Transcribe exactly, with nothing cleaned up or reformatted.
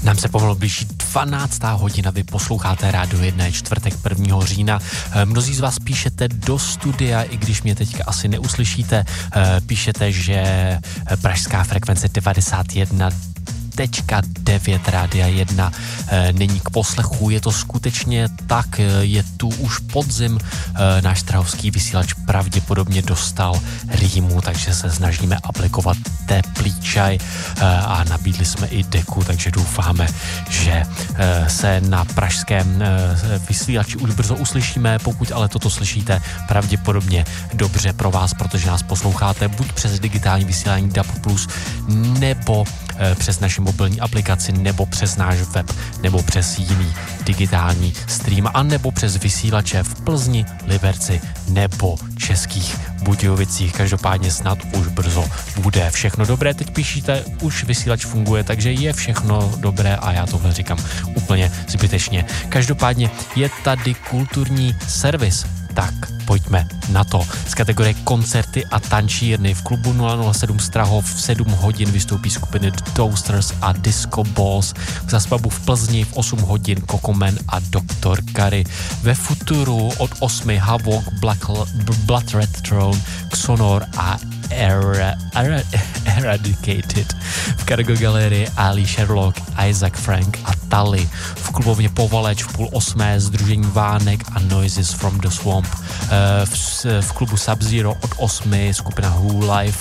Nám se pomalu blíží dvanáctá hodina, vy posloucháte Rádio jedna, je čtvrtek prvního října. Mnozí z vás píšete do studia, i když mě teďka asi neuslyšíte. Píšete, že pražská frekvence devadesát jedna tečka devět Rádia jedna e, není k poslechu, je to skutečně tak, je tu už podzim, e, náš strahovský vysílač pravděpodobně dostal rýmu, takže se snažíme aplikovat teplý čaj e, a nabídli jsme i deku, takže doufáme, že e, se na pražském e, vysílači už brzo uslyšíme, pokud ale toto slyšíte pravděpodobně dobře pro vás, protože nás posloucháte buď přes digitální vysílání D A B plus, nebo e, přes naši mobilní aplikaci, nebo přes náš web, nebo přes jiný digitální stream, a nebo přes vysílače v Plzni, Liberci nebo Českých Budějovicích. Každopádně snad už brzo bude všechno dobré. Teď píšíte, už vysílač funguje, takže je všechno dobré a já tohle říkám úplně zbytečně. Každopádně je tady kulturní servis, tak pojďme na to. Z kategorie koncerty a tančírny v klubu nula nula sedm Strahov v sedm hodin vystoupí skupiny The Toasters a Disco Balls. V Zaspabu v Plzni v osm hodin Kokomen a doktor Kary. Ve Futuru od osmi Havok, Black, Blood Red Throne, Xonor a Era, Era, Eradicated. V Cargo Galerii Ali Sherlock, Isaac Frank a Tali. V klubovně Povaleč v půl osmé Sdružení Vánek a Noises from the Swamp. V, v klubu Sub-Zero od osmi skupina Who Life